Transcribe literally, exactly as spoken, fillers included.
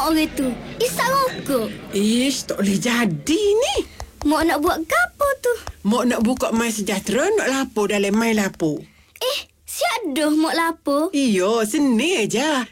Mak orang tu. Isak rokok. Ish, tak boleh jadi ni. Mak nak buat gapo tu? Mak nak buka My Sejahtera, nak lapor dalam My Lapor. Eh, siap dah mak lapor. Iyo, seni aja.